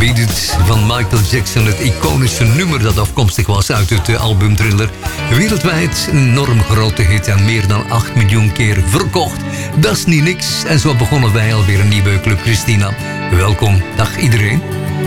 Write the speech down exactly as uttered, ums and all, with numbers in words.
Beat It van Michael Jackson. Het iconische nummer dat afkomstig was uit het album Thriller. Wereldwijd een enorm grote hit en meer dan acht miljoen keer verkocht. Dat is niet niks. En zo begonnen wij alweer een nieuwe Club Christina. Welkom, dag iedereen.